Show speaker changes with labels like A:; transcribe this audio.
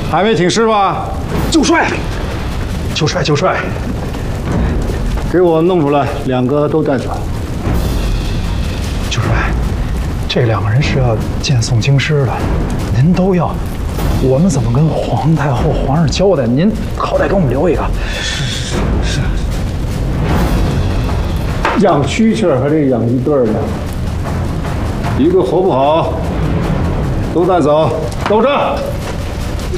A: 还没请示吧？
B: 就帅，就帅，就帅！
A: 给我弄出来，2个都带走。
B: 就帅，这2个人是要见送京师的，您都要，我们怎么跟皇太后、皇上交代？您好歹给我们留一个。
A: 是。养蛐蛐还得养一对呢，一个活不好，都带走，都这。